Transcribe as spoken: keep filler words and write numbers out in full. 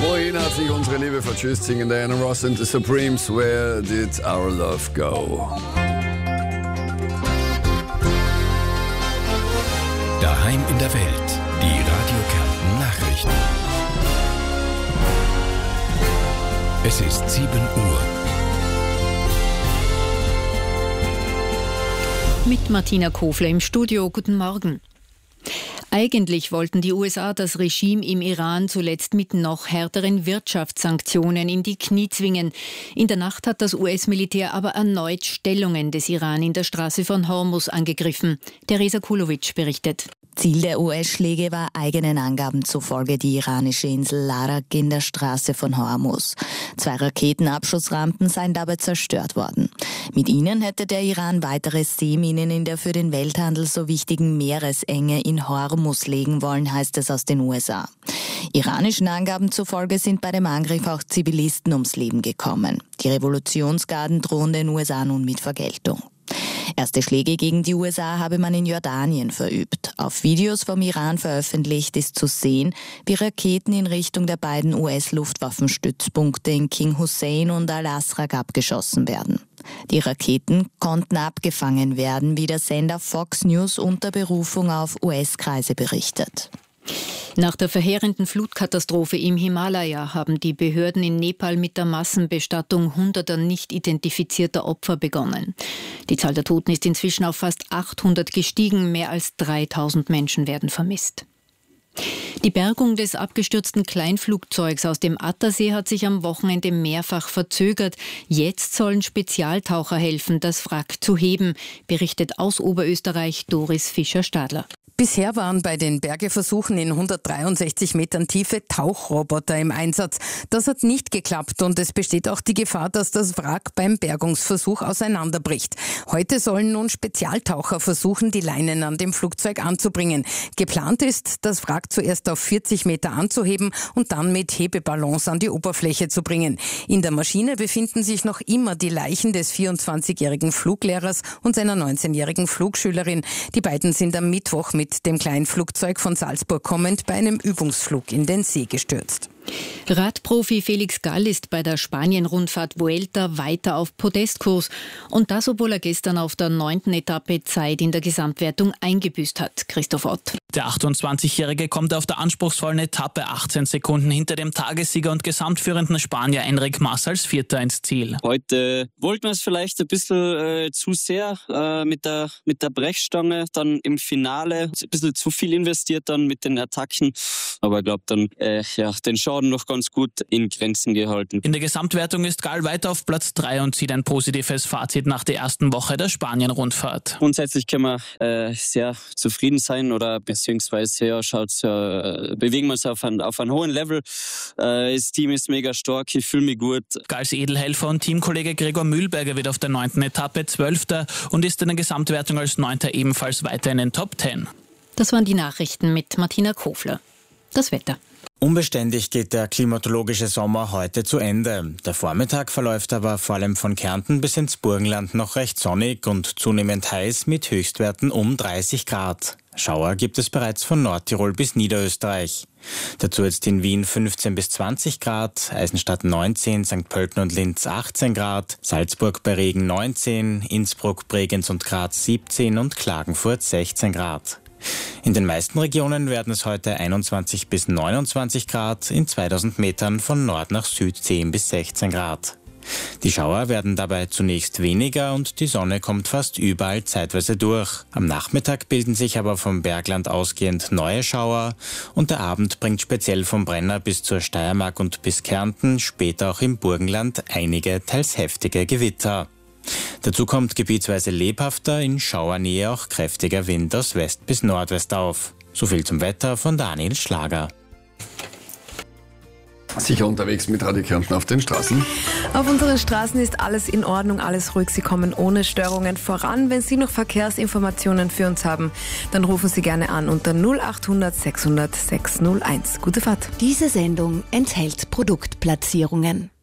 Wohin hat sich unsere Liebe vertschüsst, singen Diana Ross and the Supremes. Where did our love go? Daheim in der Welt, die Radio Kärnten Nachrichten. Es ist sieben Uhr. Mit Martina Kofler im Studio. Guten Morgen. Eigentlich wollten die U S A das Regime im Iran zuletzt mit noch härteren Wirtschaftssanktionen in die Knie zwingen. In der Nacht hat das U S-Militär aber erneut Stellungen des Iran in der Straße von Hormuz angegriffen. Teresa Kulovic berichtet. Ziel der U S-Schläge war eigenen Angaben zufolge die iranische Insel Larak in der Straße von Hormuz. Zwei Raketenabschussrampen seien dabei zerstört worden. Mit ihnen hätte der Iran weitere Seeminen in der für den Welthandel so wichtigen Meeresenge in Hormuz legen wollen, heißt es aus den U S A. Iranischen Angaben zufolge sind bei dem Angriff auch Zivilisten ums Leben gekommen. Die Revolutionsgarden drohen den U S A nun mit Vergeltung. Erste Schläge gegen die U S A habe man in Jordanien verübt. Auf Videos vom Iran veröffentlicht ist zu sehen, wie Raketen in Richtung der beiden U S-Luftwaffenstützpunkte in King Hussein und Al-Asraq abgeschossen werden. Die Raketen konnten abgefangen werden, wie der Sender Fox News unter Berufung auf U S-Kreise berichtet. Nach der verheerenden Flutkatastrophe im Himalaya haben die Behörden in Nepal mit der Massenbestattung hunderter nicht identifizierter Opfer begonnen. Die Zahl der Toten ist inzwischen auf fast achthundert gestiegen, mehr als dreitausend Menschen werden vermisst. Die Bergung des abgestürzten Kleinflugzeugs aus dem Attersee hat sich am Wochenende mehrfach verzögert. Jetzt sollen Spezialtaucher helfen, das Wrack zu heben, berichtet aus Oberösterreich Doris Fischer-Stadler. Bisher waren bei den Bergeversuchen in hundertdreiundsechzig Metern Tiefe Tauchroboter im Einsatz. Das hat nicht geklappt und es besteht auch die Gefahr, dass das Wrack beim Bergungsversuch auseinanderbricht. Heute sollen nun Spezialtaucher versuchen, die Leinen an dem Flugzeug anzubringen. Geplant ist, das Wrack zuerst auf vierzig Meter anzuheben und dann mit Hebeballons an die Oberfläche zu bringen. In der Maschine befinden sich noch immer die Leichen des vierundzwanzigjährigen Fluglehrers und seiner neunzehnjährigen Flugschülerin. Die beiden sind am Mittwoch mit mit dem kleinen Flugzeug von Salzburg kommend bei einem Übungsflug in den See gestürzt. Radprofi Felix Gall ist bei der Spanien-Rundfahrt Vuelta weiter auf Podestkurs. Und das, obwohl er gestern auf der neunten Etappe Zeit in der Gesamtwertung eingebüßt hat. Christoph Ott. Der achtundzwanzigjährige kommt auf der anspruchsvollen Etappe achtzehn Sekunden hinter dem Tagessieger und gesamtführenden Spanier Enric Mas als Vierter ins Ziel. Heute wollten wir es vielleicht ein bisschen äh, zu sehr äh, mit der, mit der Brechstange. Dann im Finale ein bisschen zu viel investiert dann mit den Attacken. Aber ich glaube dann, äh, ja, den Schaden noch ganz gut in Grenzen gehalten. In der Gesamtwertung ist Gall weiter auf Platz drei und zieht ein positives Fazit nach der ersten Woche der Spanien-Rundfahrt. Grundsätzlich können wir äh, sehr zufrieden sein oder beziehungsweise ja, schaut's, ja, bewegen wir uns auf, ein, auf einem hohen Level. Äh, das Team ist mega stark, ich fühle mich gut. Galls Edelhelfer und Teamkollege Gregor Mühlberger wird auf der neunten Etappe Zwölfter und ist in der Gesamtwertung als Neunter ebenfalls weiter in den Top Ten. Das waren die Nachrichten mit Martina Kofler. Das Wetter. Unbeständig geht der klimatologische Sommer heute zu Ende. Der Vormittag verläuft aber vor allem von Kärnten bis ins Burgenland noch recht sonnig und zunehmend heiß mit Höchstwerten um dreißig Grad. Schauer gibt es bereits von Nordtirol bis Niederösterreich. Dazu jetzt in Wien fünfzehn bis zwanzig Grad, Eisenstadt neunzehn, Sankt Pölten und Linz achtzehn Grad, Salzburg bei Regen neunzehn, Innsbruck, Bregenz und Graz siebzehn und Klagenfurt sechzehn Grad. In den meisten Regionen werden es heute einundzwanzig bis neunundzwanzig Grad, in zweitausend Metern von Nord nach Süd zehn bis sechzehn Grad. Die Schauer werden dabei zunächst weniger und die Sonne kommt fast überall zeitweise durch. Am Nachmittag bilden sich aber vom Bergland ausgehend neue Schauer und der Abend bringt speziell vom Brenner bis zur Steiermark und bis Kärnten, später auch im Burgenland einige, teils heftige Gewitter. Dazu kommt gebietsweise lebhafter, in Schauernähe auch kräftiger Wind aus West bis Nordwest auf. So viel zum Wetter von Daniel Schlager. Sicher unterwegs mit Radio Kärnten auf den Straßen. Auf unseren Straßen ist alles in Ordnung, alles ruhig. Sie kommen ohne Störungen voran. Wenn Sie noch Verkehrsinformationen für uns haben, dann rufen Sie gerne an unter null achthundert sechshundert sechshunderteins. Gute Fahrt. Diese Sendung enthält Produktplatzierungen.